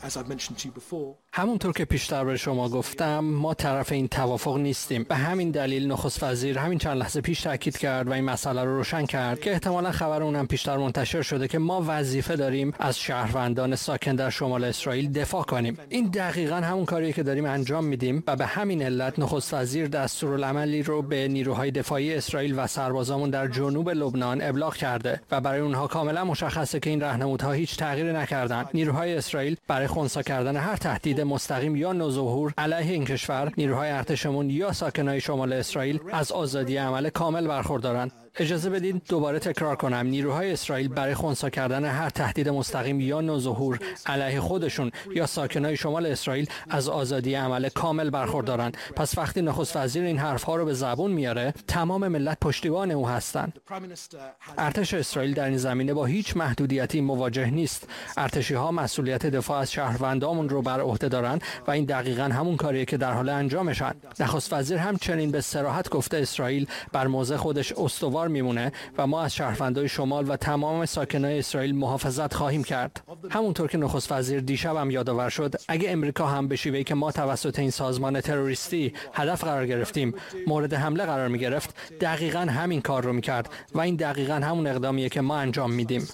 همونطور که پیشتر به شما گفتم ما طرف این توافق نیستیم. به همین دلیل نخست وزیر همین چند لحظه پیش تاکید کرد و این مسئله رو روشن کرد که احتمالاً خبر اونم پیشتر منتشر شده که ما وظیفه داریم از شهروندان ساکن در شمال اسرائیل دفاع کنیم. این دقیقاً همون کاریه که داریم انجام میدیم و به همین علت نخست وزیر دستورالعملی رو به نیروهای دفاعی اسرائیل و سربازامون در جنوب لبنان ابلاغ کرده و برای اونها کاملا مشخصه که این راهنمودها هیچ تغییری نکردن. نیروهای اسرائیل برای خنثی کردن هر تهدید مستقیم یا نوظهور علیه این کشور، نیروهای ارتشمون یا ساکنای شمال اسرائیل از آزادی عمل کامل برخوردارن. اجازه بدید دوباره تکرار کنم، نیروهای اسرائیل برای خنثی کردن هر تهدید مستقیم یا نوظهور علیه خودشون یا ساکنای شمال اسرائیل از آزادی عمل کامل برخوردارن. پس وقتی نخست وزیر این حرفها رو به زبون میاره، تمام ملت پشتیبان او هستن. ارتش اسرائیل در این زمینه با هیچ محدودیتی مواجه نیست. ارتشی‌ها مسئولیت دفاع از شهروندامون رو بر عهده دارن و این دقیقاً همون کاریه که در حال انجامشن. نخست وزیر همچنین به صراحت گفته اسرائیل بر موضع خودش استوار میمونه و ما از شهروندان شمال و تمام ساکنان اسرائیل محافظت خواهیم کرد. همونطور که نخست وزیر دیشب هم یادآور شد، اگه امریکا هم به شیوهی که ما توسط این سازمان تروریستی هدف قرار گرفتیم مورد حمله قرار میگرفت، دقیقاً همین کار رو میکرد و این دقیقاً همون اقدامیه که ما انجام میدیم.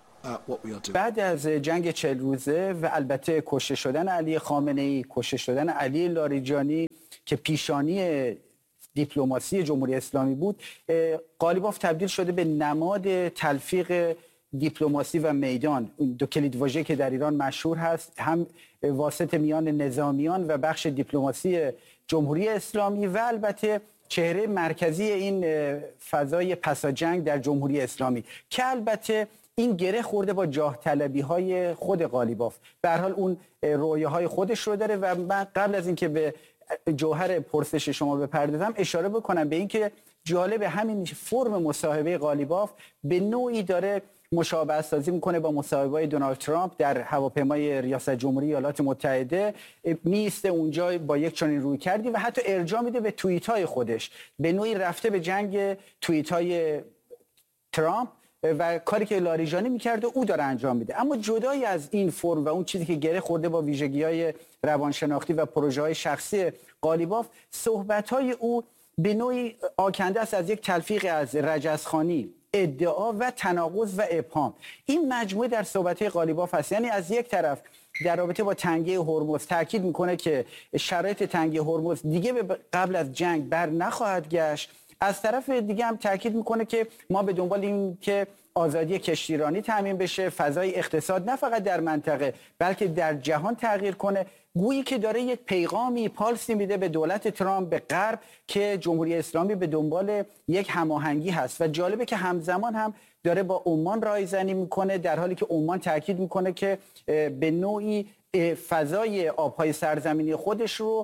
بعد از جنگ 40 روزه و البته کشته شدن علی خامنه‌ای، کشته شدن علی لاریجانی که پیشانی دیپلماسی جمهوری اسلامی بود، قالیباف تبدیل شده به نماد تلفیق دیپلماسی و میدان. دو کلیدواژه که در ایران مشهور هست، هم واسط میان نظامیان و بخش دیپلماسی جمهوری اسلامی و البته چهره مرکزی این فضای پسا جنگ در جمهوری اسلامی که البته این گره خورده با جاه طلبی های خود قالیباف. به هر حال اون رویاهای خودش رو داره و من قبل از اینکه به جوهر پرسش شما بپردازم اشاره بکنم به اینکه جالب همین فرم مصاحبه قالیباف به نوعی داره مشابهت سازی میکنه با مصاحبه‌های دونالد ترامپ در هواپیمای ریاست جمهوری ایالات متحده. میسته اونجا با یک چنین روی کردی و حتی ارجاع میده به توییت‌های خودش، به نوعی رفته به جنگ توییت‌های ترامپ و کاری که لاریجانی میکرده او داره انجام میده. اما جدای از این فرم و اون چیزی که گره خورده با ویژگی‌های روانشناختی و پروژه‌های شخصی قالیباف، صحبت‌های او به نوعی آکنده است از یک تلفیق از رجزخوانی، ادعا و تناقض و ابهام. این مجموعه در صحبت‌های قالیباف هست. یعنی از یک طرف در رابطه با تنگه هرمز تاکید میکنه که شرایط تنگه هرمز دیگه قبل از جنگ بر نخواهد گشت، از طرف دیگه هم تاکید میکنه که ما به دنبال این که آزادی کشتیرانی تامین بشه، فضای اقتصاد نه فقط در منطقه بلکه در جهان تغییر کنه. گویی که داره یک پیغامی پالسی میده به دولت ترامپ، به غرب، که جمهوری اسلامی به دنبال یک هماهنگی هست. و جالبه که همزمان هم داره با عمان رایزنی میکنه، در حالی که عمان تاکید میکنه که به نوعی فضای آبهای سرزمینی خودش رو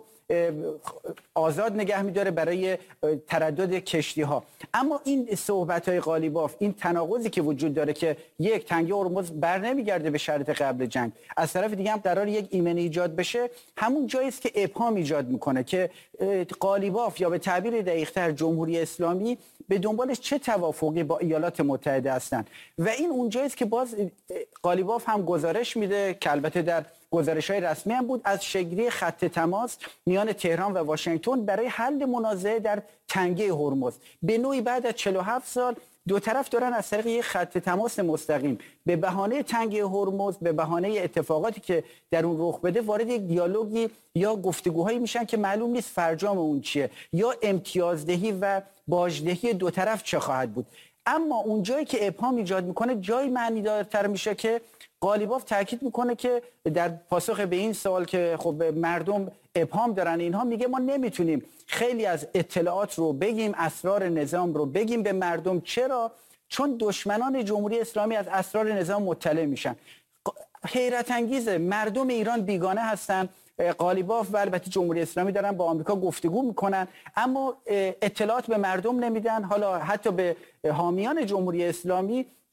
آزاد نگه میداره برای تردد کشتی ها. اما این صحبت های قالیباف، این تناقضی که وجود داره که یک، تنگه هرمز بر نمیگرده به شرط قبل جنگ، از طرف دیگه هم قرار یک ایمنی ایجاد بشه، همون جایی است که ابهام ایجاد میکنه که قالیباف یا به تعبیر دقیق‌تر جمهوری اسلامی به دنبالش چه توافقی با ایالات متحده هستند. و این اونجایی است که باز قالیباف هم گزارش میده که البته در گزارش‌های رسمی هم بود، از شکلی خط تماس میان تهران و واشنگتن برای حل منازعه در تنگه هرمز. به نوعی بعد از 47 سال دو طرف دارن از طریق یک خط تماس مستقیم به بهانه تنگه هرمز، به بهانه اتفاقاتی که در اون رخ بده، وارد یک دیالوگی یا گفتگوهایی میشن که معلوم نیست فرجام اون چیه یا امتیازدهی و باجدهی دو طرف چه خواهد بود. اما اون جایی که ابهام ایجاد میکنه جای معنیدارتر میشه که قالیباف تاکید میکنه که در پاسخ به این سوال که خب مردم ابهام دارن اینها، میگه ما نمیتونیم خیلی از اطلاعات رو بگیم، اسرار نظام رو بگیم به مردم. چرا؟ چون دشمنان جمهوری اسلامی از اسرار نظام مطلع میشن. حیرت انگیزه، مردم ایران بیگانه هستن. قالیباف و البته جمهوری اسلامی دارن با آمریکا گفتگو میکنن اما اطلاعات به مردم نمیدن. حالا حتی به حامیان جمهوری اسلامی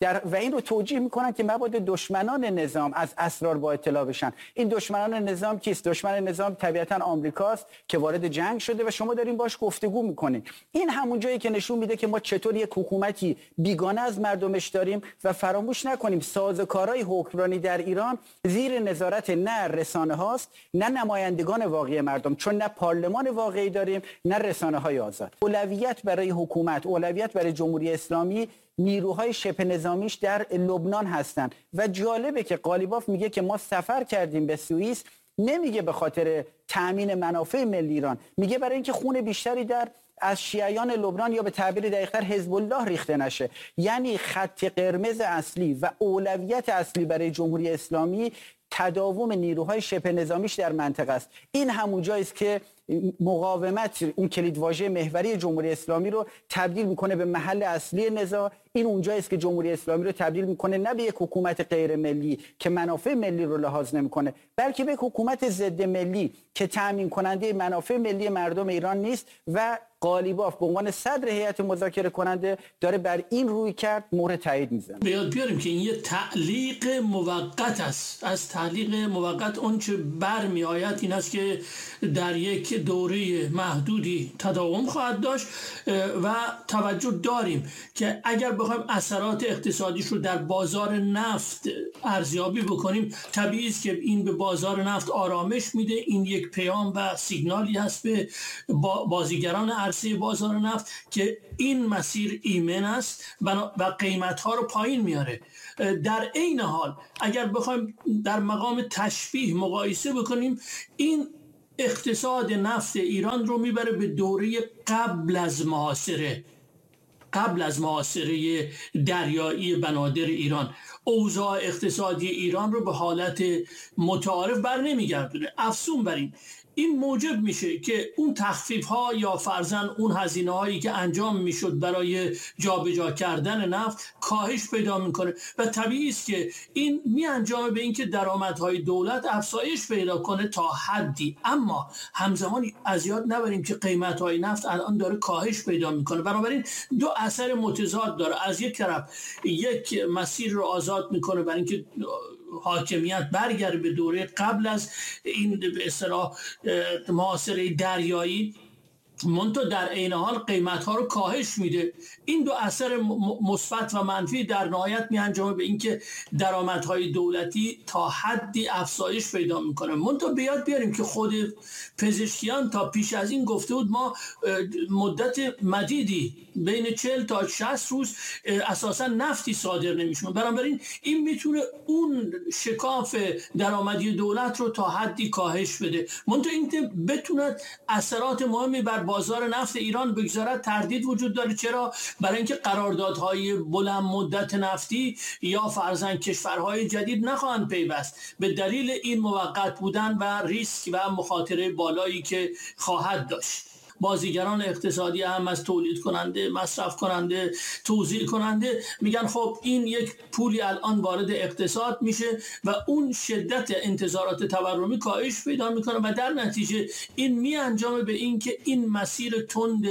و این رو توجیه میکنن که مبادا دشمنان نظام از اسرار با اطلاع بشن. این دشمنان نظام کیست؟ دشمن نظام طبیعتا آمریکاست که وارد جنگ شده و شما دارین باش گفتگو میکنین. این همون جایی که نشون میده که ما چطور یک حکومتی بیگانه از مردمش داریم و فراموش نکنیم سازوکارهای حکمرانی در ایران زیر نظارت نه رسانه هاست نه نمایندگان واقعی مردم، چون نه پارلمان واقعی داریم نه رسانه های آزاد. اولویت برای حکومت، اولویت برای جمهوری اسلامی نیروهای شبه نظامیش در لبنان هستند و جالبه که قالیباف میگه که ما سفر کردیم به سوئیس، نمیگه به خاطر تأمین منافع ملی ایران، میگه برای اینکه خون بیشتری از شیعیان لبنان یا به تعبیر دقیق‌تر حزب الله ریخته نشه. یعنی خط قرمز اصلی و اولویت اصلی برای جمهوری اسلامی تداوم نیروهای شبه نظامیش در منطقه است. این همون جایی است که مقاومت اون کلیدواژه محوری جمهوری اسلامی رو تبدیل میکنه به محل اصلی نزاع. این اونجایی است که جمهوری اسلامی رو تبدیل میکنه نه به یک حکومت غیر ملی که منافع ملی رو لحاظ نمیکنه، بلکه به یک حکومت ضد ملی که تامین کننده منافع ملی مردم ایران نیست و قالیباف به عنوان صدر هیئت مذاکره کننده داره بر این روی کرد مهر تایید میزنه. بیاریم که این یه تعلیق موقت است. از تعلیق موقت اون چه برمی آید این است که در یک دوره محدودی تداوم خواهد داشت و توجه داریم که اگر بخوایم اثرات اقتصادیش رو در بازار نفت ارزیابی بکنیم، طبیعی است که این به بازار نفت آرامش میده. این یک پیام و سیگنالی هست به بازیگران عرصه بازار نفت که این مسیر ایمن است و قیمت‌ها رو پایین میاره. در عین حال اگر بخوایم در مقام تشبیه مقایسه بکنیم، این اقتصاد نفت ایران رو میبره به دوره قبل از محاصره دریایی بنادر ایران. اوضاع اقتصادی ایران رو به حالت متعارف بر نمیگردونه. افزون بر این موجب میشه که اون تخفیف ها یا فرضاً اون هزینه هایی که انجام میشد برای جابجا کردن نفت کاهش پیدا میکنه و طبیعی است که این میانجامه به اینکه درآمدهای دولت افزایش پیدا کنه تا حدی، اما همزمان از یاد نبریم که قیمت های نفت الان داره کاهش پیدا میکنه. بنابراین دو اثر متضاد داره. از یک طرف یک مسیر رو آزاد میکنه برای اینکه حاکمیت برگرده به دوره قبل از این به اصطلاح محاصره دریایی، منتها در عین حال قیمت‌ها رو کاهش میده. این دو اثر مثبت و منفی در نهایت میانجامه به اینکه درآمدهای دولتی تا حدی افزایش پیدا میکنه. منتها به یاد بیاریم که خود پزشکیان تا پیش از این گفته بود ما مدت مدیدی بین 40 تا 60 روز اساسا نفتی صادر نمیشون. بنابراین این میتونه اون شکاف درآمدی دولت رو تا حدی کاهش بده. منتها اینکه بتونه اثرات مهمی بر بازار نفت ایران بگذارد تردید وجود داره. چرا؟ برای اینکه قراردادهای بلند مدت نفتی یا فرضاً کشورهای جدید نخواهند پیوست به دلیل این موقت بودن و ریسک و مخاطره بالایی که خواهد داشت. بازیگران اقتصادی هم از تولید کننده، مصرف کننده، توزیع کننده میگن خب این یک پولی الان وارد اقتصاد میشه و اون شدت انتظارات تورمی کاهش پیدا میکنه و در نتیجه این میانجامه به این که این مسیر تند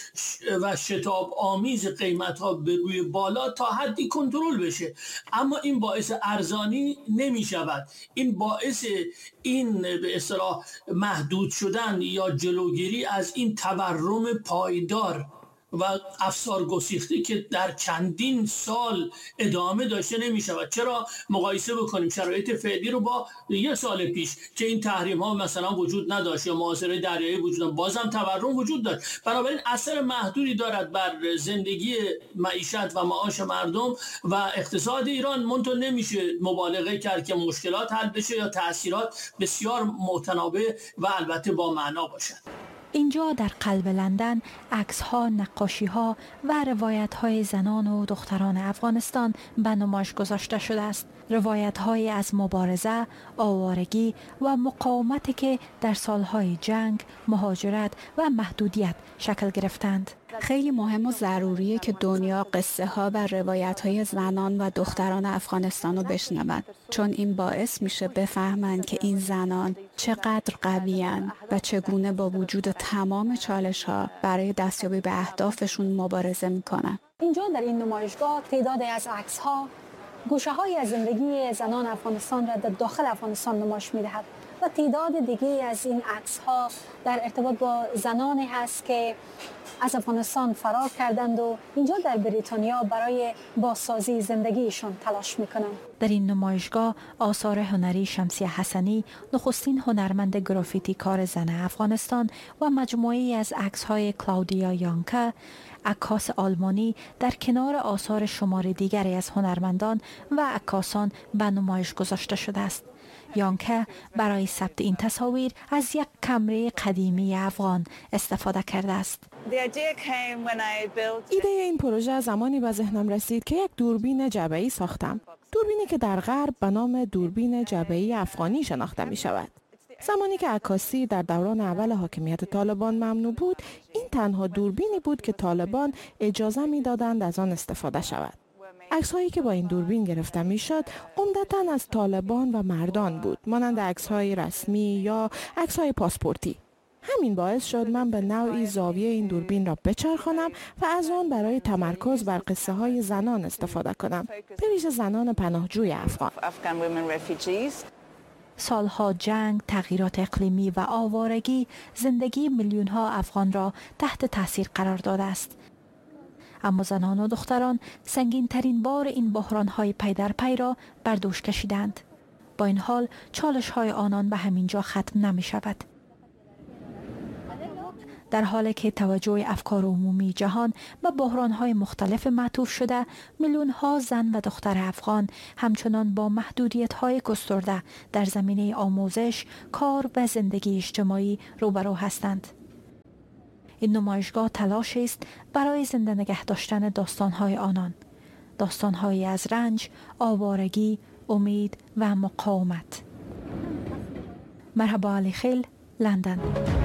و شتاب آمیز قیمت ها به روی بالا تا حدی کنترل بشه. اما این باعث ارزانی نمیشود. این باعث این به اصطلاح محدود شدن یا جلوگیری از این تورم پایدار و افسار گسیخته که در چندین سال ادامه داشته نمی شود. چرا؟ مقایسه بکنیم شرایط فعلی رو با یه سال پیش که این تحریم ها مثلا وجود نداشت یا محاصره دریایی وجود نداشت، بازم تورم وجود داشت. بنابراین اثر محدودی دارد بر زندگی، معیشت و معاش مردم و اقتصاد ایران. منتها نمیشه مبالغه کرد که مشکلات حل بشه یا تأثیرات بسیار متناوب و البته با معنا باشد. اینجا در قلب لندن عکس‌ها، نقاشی‌ها و روایت‌های زنان و دختران افغانستان به نمایش گذاشته شده است. روایت‌های از مبارزه، آوارگی و مقاومتی که در سالهای جنگ، مهاجرت و محدودیت شکل گرفتند. خیلی مهم و ضروریه که دنیا قصه ها و روایت های زنان و دختران افغانستان رو بشنوند، چون این باعث میشه بفهمند که این زنان چقدر قوی‌اند و چگونه با وجود تمام چالش ها برای دستیابی به اهدافشون مبارزه میکنن. اینجا در این نمایشگاه تعدادی از عکس ها گوشه های از زندگی زنان افغانستان را در داخل افغانستان نمایش میدهد و تعداد دیگه از این عکس ها در ارتباط با زنانی هست که از افغانستان فرار کردند و اینجا در بریتانیا برای بازسازی زندگیشان تلاش میکنند. در این نمایشگاه آثار هنری شمسی حسنی، نخستین هنرمند گرافیتی کار زن افغانستان و مجموعه‌ای از عکس‌های کلاودیا یانکا، عکاس آلمانی، در کنار آثار شمار دیگری از هنرمندان و عکاسان به نمایش گذاشته شده است. یانکا برای ثبت این تصاویر از یک کمره قدیمی افغان استفاده کرده است. ایده این پروژه زمانی به ذهنم رسید که یک دوربین جبهه‌ای ساختم. دوربینی که در غرب به نام دوربین جبهه‌ای افغانی شناخته می شود. زمانی که عکاسی در دوران اول حاکمیت طالبان ممنوع بود، این تنها دوربینی بود که طالبان اجازه می دادند از آن استفاده شود. عکس‌هایی که با این دوربین گرفته می‌شد عمدتاً از طالبان و مردان بود، مانند عکس‌های رسمی یا عکس‌های پاسپورتی. همین باعث شد من به نوعی زاویه این دوربین را بچرخانم و از آن برای تمرکز بر قصه‌های زنان استفاده کنم، به ویژه زنان پناهجوی افغان. سالها جنگ، تغییرات اقلیمی و آوارگی زندگی میلیون‌ها افغان را تحت تاثیر قرار داده است. اما زنان و دختران سنگین ترین بار این بحران های پی در پی را بر دوش کشیدند. با این حال چالش های آنان به همین جا ختم نمی شود. در حالی که توجه افکار عمومی جهان به بحران های مختلف معطوف شده، میلیون ها زن و دختر افغان همچنان با محدودیت های گسترده در زمینه آموزش، کار و زندگی اجتماعی روبرو هستند. این نمایشگاه تلاش است برای زنده نگه داشتن داستان‌های آنان، داستان‌هایی از رنج، آوارگی، امید و مقاومت. مرحبا علی خیل، لندن.